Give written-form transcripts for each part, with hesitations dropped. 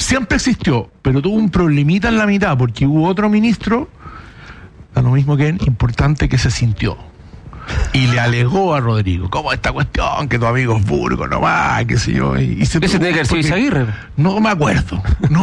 siempre existió, pero tuvo un problemita en la mitad, porque hubo otro ministro, a lo mismo que él, importante, que se sintió. Y le alegó a Rodrigo, ¿cómo esta cuestión? Que tu amigo es Burgos nomás, qué sé yo. Ese tiene que haber sido Izaguirre. No me acuerdo,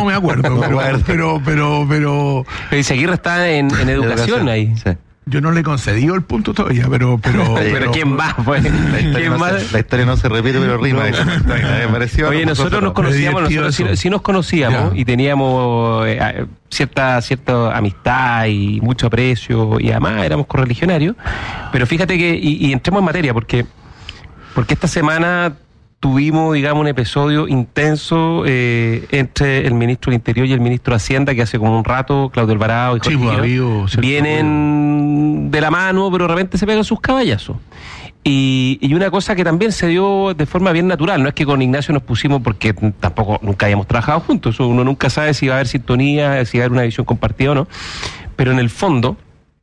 pero Izaguirre está en educación ahí. Sí. Yo no le he concedido el punto todavía, pero ¿quién más? Pues? La historia no se repite, pero rima. Oye, nosotros nos conocíamos, sí nos conocíamos, y teníamos cierta amistad y mucho aprecio, y además éramos correligionarios. Pero fíjate que, y entremos en materia, porque esta semana tuvimos, digamos, un episodio intenso entre el ministro del Interior y el ministro de Hacienda, que hace como un rato, Claudio Alvarado y Jorge vienen de la mano, pero de repente se pegan sus caballazos. Y una cosa que también se dio de forma bien natural, no es que con Ignacio nos pusimos porque tampoco nunca habíamos trabajado juntos, uno nunca sabe si va a haber sintonía, si va a haber una visión compartida o no, pero en el fondo,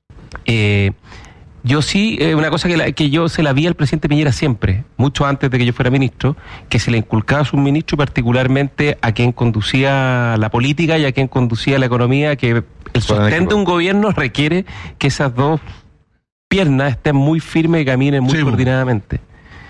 yo sí, una cosa que yo se la vi al presidente Piñera siempre, mucho antes de que yo fuera ministro, que se le inculcaba a sus ministros, particularmente a quien conducía la política y a quien conducía la economía, que el sostén de un gobierno requiere que esas dos piernas estén muy firmes y caminen muy coordinadamente.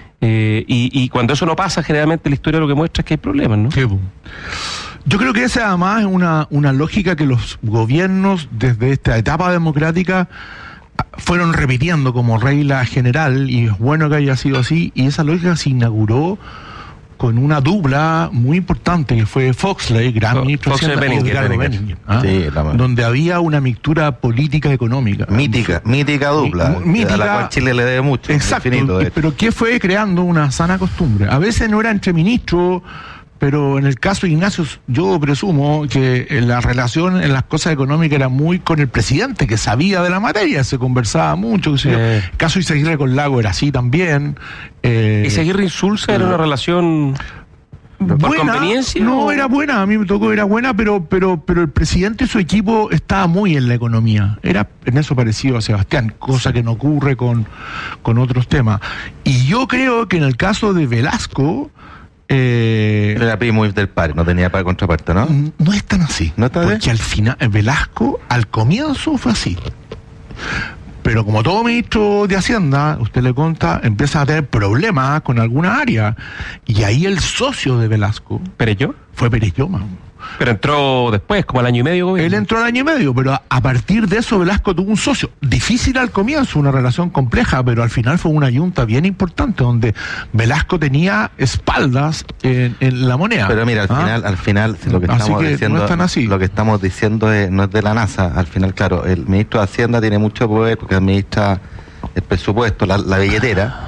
Y cuando eso no pasa, generalmente la historia lo que muestra es que hay problemas, ¿no? Sí. Yo creo que esa además es una lógica que los gobiernos desde esta etapa democrática fueron repitiendo como regla general, y es bueno que haya sido así, y esa lógica se inauguró con una dupla muy importante que fue Foxley, gran ministro de Hacienda, y Edgardo Benninger, donde había una mixtura política económica. Mítica dupla, a la cual Chile le debe mucho. Exacto, pero que fue creando una sana costumbre. A veces no era entre ministros, pero en el caso de Ignacio, yo presumo que la relación en las cosas económicas era muy con el presidente, que sabía de la materia, se conversaba mucho. El caso de Izaguirre con Lago era así también. ¿Izaguirre Insulza era una relación por conveniencia? No, era buena, a mí me tocó, era buena, pero el presidente y su equipo estaba muy en la economía. Era en eso parecido a Sebastián, cosa que no ocurre con otros temas. Y yo creo que en el caso de Velasco, era primo del padre, no tenía para contraparte, ¿no? No es tan así. ¿No está porque al final, Velasco, al comienzo fue así. Pero como todo ministro de Hacienda, usted le cuenta, empieza a tener problemas con alguna área. Y ahí el socio de Velasco ¿Perelló? Fue Perelló. Pero entró después, como al año y medio. Gobierno. Él entró al año y medio, pero a partir de eso Velasco tuvo un socio. Difícil al comienzo, una relación compleja, pero al final fue una yunta bien importante, donde Velasco tenía espaldas en la moneda. Pero mira, al final lo que estamos diciendo, no es tan así. Lo que estamos diciendo no es de la NASA. Al final, claro, el ministro de Hacienda tiene mucho poder porque administra el presupuesto, la billetera.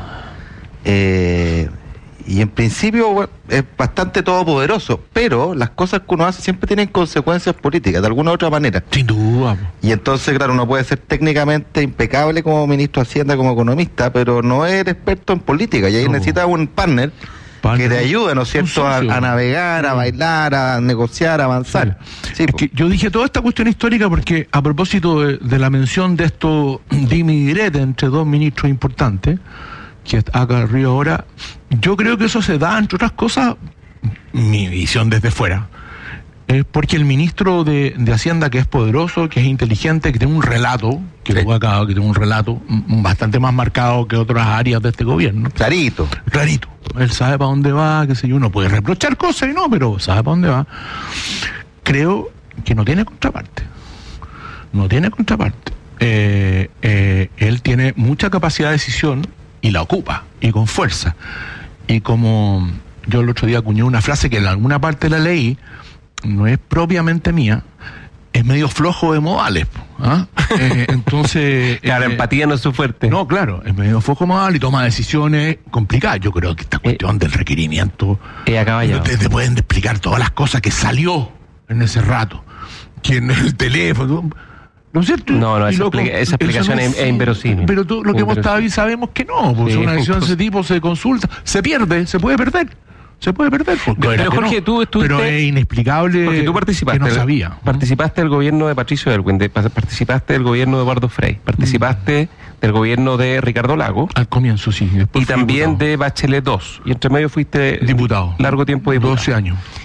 Y en principio es bastante todopoderoso, pero las cosas que uno hace siempre tienen consecuencias políticas, de alguna u otra manera. Sin duda. Y entonces, claro, uno puede ser técnicamente impecable como ministro de Hacienda, como economista, pero no es experto en política, y ahí necesita un partner que te ayude, ¿no es cierto?, a navegar, a bailar, a negociar, a avanzar. Sí, es que yo dije toda esta cuestión histórica porque a propósito de la mención de esto dime y direte entre dos ministros importantes, que acá arriba ahora, yo creo que eso se da, entre otras cosas, mi visión desde fuera, porque el ministro de Hacienda, que es poderoso, que es inteligente, que tiene un relato, que tiene un relato bastante más marcado que otras áreas de este gobierno. Clarito. Él sabe para dónde va, qué sé yo, uno puede reprochar cosas y no, pero sabe para dónde va. Creo que no tiene contraparte. Él tiene mucha capacidad de decisión y la ocupa, y con fuerza. Y como yo el otro día acuñé una frase que en alguna parte la leí, no es propiamente mía, es medio flojo de modales. Entonces... la empatía no es su fuerte. No, claro, es medio flojo de modales y toma decisiones complicadas. Yo creo que esta cuestión del requerimiento... te pueden explicar todas las cosas que salió en ese rato. ¿Quién es el teléfono? ¿No es cierto? No, esa explicación es inverosímil. Pero lo que hemos estado ahí sabemos que no, porque una decisión de ese tipo se consulta, se pierde, se puede perder. Pero Jorge, tú estuviste... Pero es inexplicable, porque tú participaste, que no sabía. Participaste del gobierno de Patricio Elwin, participaste del gobierno de Eduardo Frei, participaste del gobierno de Ricardo Lago. Al comienzo, sí. Y también de Bachelet II. Y entre medio fuiste... diputado. Largo tiempo diputado. 12 años.